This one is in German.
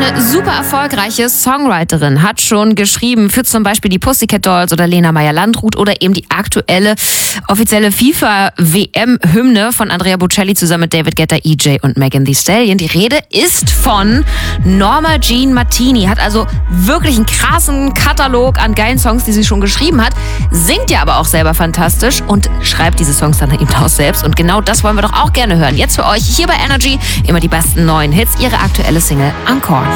Eine super erfolgreiche Songwriterin hat schon geschrieben für zum Beispiel die Pussycat Dolls oder Lena Meyer-Landrut oder eben die aktuelle offizielle FIFA-WM-Hymne von Andrea Bocelli zusammen mit David Guetta, EJ und Megan Thee Stallion. Die Rede ist von Norma Jean Martini, hat also wirklich einen krassen Katalog an geilen Songs, die sie schon geschrieben hat, singt ja aber auch selber fantastisch und schreibt diese Songs dann eben auch selbst. Und genau das wollen wir doch auch gerne hören. Jetzt für euch hier bei Energy immer die besten neuen Hits, ihre aktuelle Single Encore.